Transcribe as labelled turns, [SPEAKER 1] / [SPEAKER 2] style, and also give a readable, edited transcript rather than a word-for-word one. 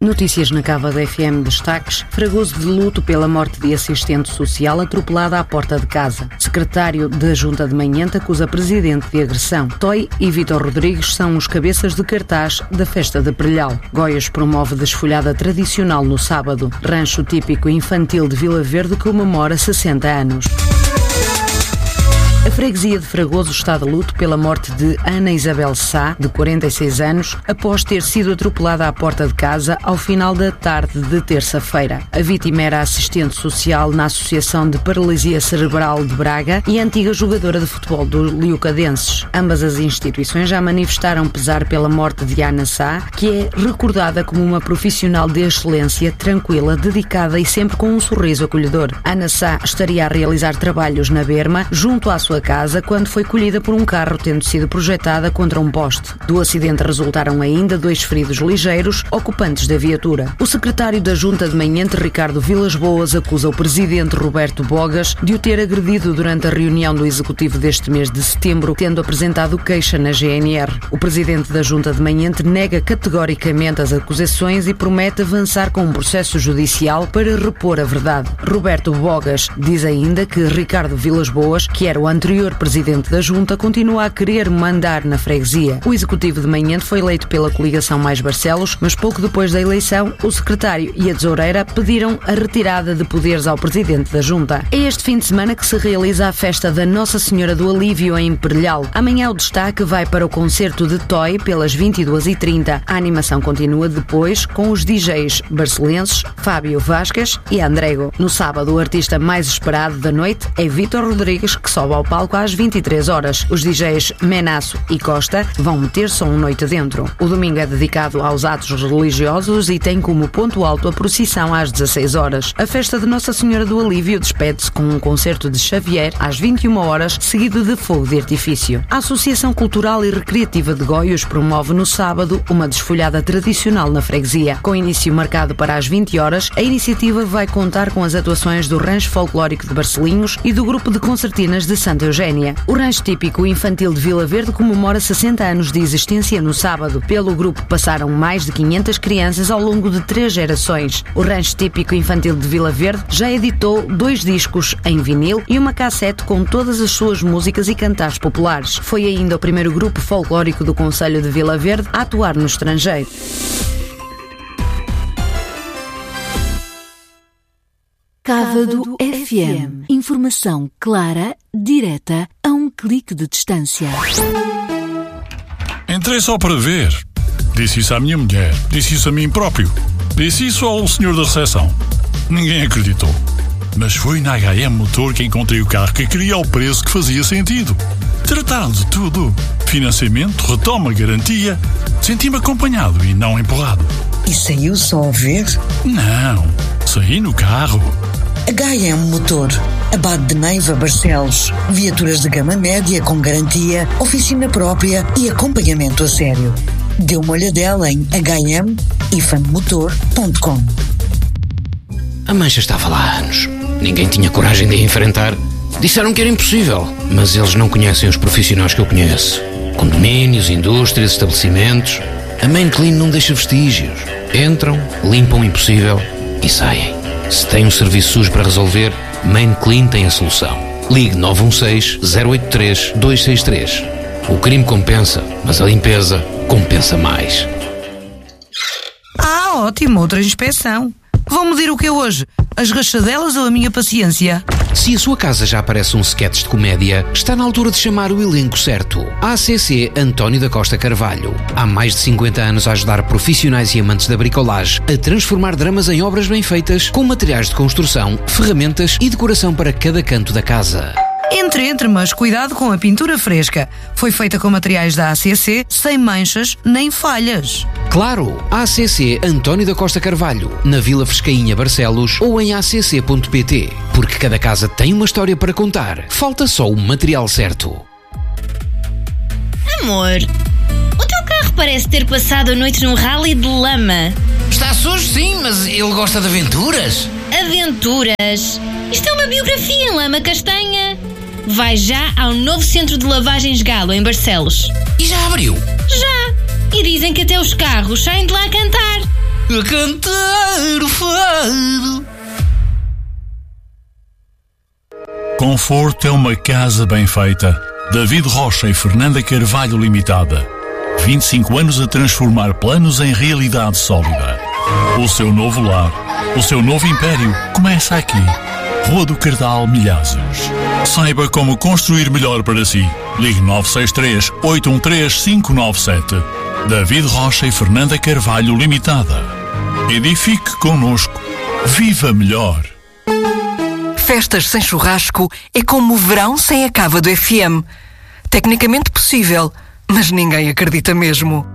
[SPEAKER 1] Notícias na Cava da FM. Destaques: Fragoso de luto pela morte de assistente social atropelada à porta de casa. Secretário da Junta de Manhente acusa presidente de agressão. Toy e Vítor Rodrigues são os cabeças de cartaz da festa de Perlhal. Goiás promove desfolhada tradicional no sábado. Rancho típico infantil de Vila Verde comemora 60 anos. A freguesia de Fragoso está de luto pela morte de Ana Isabel Sá, de 46 anos, após ter sido atropelada à porta de casa ao final da tarde de terça-feira. A vítima era assistente social na Associação de Paralisia Cerebral de Braga e antiga jogadora de futebol do Leucadenses. Ambas as instituições já manifestaram pesar pela morte de Ana Sá, que é recordada como uma profissional de excelência, tranquila, dedicada e sempre com um sorriso acolhedor. Ana Sá estaria a realizar trabalhos na berma, junto à sua casa, quando foi colhida por um carro tendo sido projetada contra um poste. Do acidente resultaram ainda 2 feridos ligeiros, ocupantes da viatura. O secretário da Junta de Manhente, Ricardo Vilas Boas, acusa o presidente Roberto Bogas de o ter agredido durante a reunião do Executivo deste mês de setembro, tendo apresentado queixa na GNR. O presidente da Junta de Manhente nega categoricamente as acusações e promete avançar com um processo judicial para repor a verdade. Roberto Bogas diz ainda que Ricardo Vilas Boas, que era o anterior presidente da Junta, continua a querer mandar na freguesia. O Executivo de Manhente foi eleito pela coligação Mais Barcelos, mas pouco depois da eleição, o secretário e a tesoureira pediram a retirada de poderes ao presidente da Junta. É este fim de semana que se realiza a festa da Nossa Senhora do Alívio em Perlhal. Amanhã o destaque vai para o concerto de Toy pelas 22h30. A animação continua depois com os DJs barcelenses Fábio Vasquez e Andrego. No sábado, o artista mais esperado da noite é Vítor Rodrigues, que sobe ao palco às 23 horas. Os DJs Menaço e Costa vão meter som noite dentro. O domingo é dedicado aos atos religiosos e tem como ponto alto a procissão às 16 horas. A festa de Nossa Senhora do Alívio despede-se com um concerto de Xavier às 21 horas, seguido de fogo de artifício. A Associação Cultural e Recreativa de Goiás promove no sábado uma desfolhada tradicional na freguesia. Com início marcado para as 20 horas, a iniciativa vai contar com as atuações do Rancho Folclórico de Barcelinhos e do grupo de concertinas de Santa Eugénia. O Rancho Típico Infantil de Vila Verde comemora 60 anos de existência no sábado. Pelo grupo passaram mais de 500 crianças ao longo de 3 gerações. O Rancho Típico Infantil de Vila Verde já editou 2 discos em vinil e uma cassete com todas as suas músicas e cantares populares. Foi ainda o primeiro grupo folclórico do concelho de Vila Verde a atuar no estrangeiro.
[SPEAKER 2] Cava do FM. Informação clara, direta, a um clique de distância.
[SPEAKER 3] Entrei só para ver. Disse isso à minha mulher. Disse isso a mim próprio. Disse isso ao senhor da recepção. Ninguém acreditou. Mas foi na HM Motor que encontrei o carro que queria ao preço que fazia sentido. Trataram de tudo. Financiamento, retoma, garantia. Senti-me acompanhado e não empurrado.
[SPEAKER 4] E saiu só a ver?
[SPEAKER 3] Não. Saí no carro.
[SPEAKER 4] HM Motor, Abade de Neiva, Barcelos. Viaturas de gama média com garantia, oficina própria e acompanhamento a sério. Dê uma olhadela em hm-motor.com.
[SPEAKER 5] A mancha estava lá há anos. Ninguém tinha coragem de a enfrentar. Disseram que era impossível, mas eles não conhecem os profissionais que eu conheço. Condomínios, indústrias, estabelecimentos. A Main Clean não deixa vestígios. Entram, limpam o impossível e saem. Se tem um serviço sujo para resolver, Main Clean tem a solução. Ligue 916-083-263. O crime compensa, mas a limpeza compensa mais.
[SPEAKER 6] Ah, ótimo, outra inspeção. Vão medir o que é hoje? As rachadelas ou a minha paciência?
[SPEAKER 5] Se a sua casa já parece um sketch de comédia, está na altura de chamar o elenco certo. ACC António da Costa Carvalho. Há mais de 50 anos a ajudar profissionais e amantes da bricolagem a transformar dramas em obras bem feitas, com materiais de construção, ferramentas e decoração para cada canto da casa.
[SPEAKER 6] Entre, mas cuidado com a pintura fresca. Foi feita com materiais da ACC, sem manchas nem falhas.
[SPEAKER 5] Claro, ACC António da Costa Carvalho, na Vila Frescainha, Barcelos, ou em acc.pt. Porque cada casa tem uma história para contar. Falta só o material certo.
[SPEAKER 7] Amor, o teu carro parece ter passado a noite num rally de lama.
[SPEAKER 8] Está sujo, sim, mas ele gosta de aventuras.
[SPEAKER 7] Aventuras? Isto é uma biografia em lama castanha. Vai já ao novo centro de lavagens Galo, em Barcelos.
[SPEAKER 8] E já abriu?
[SPEAKER 7] Já! E dizem que até os carros saem de lá a cantar.
[SPEAKER 8] a cantar o fado.
[SPEAKER 3] Conforto é uma casa bem feita. David Rocha e Fernanda Carvalho Limitada. 25 anos a transformar planos em realidade sólida. O seu novo lar, o seu novo império começa aqui. Rua do Cardal, Milhazes. Saiba como construir melhor para si. Ligue 963-813-597. David Rocha e Fernanda Carvalho Limitada. Edifique connosco. Viva melhor.
[SPEAKER 9] Festas sem churrasco é como o verão sem a cava do FM. Tecnicamente possível, mas ninguém acredita mesmo.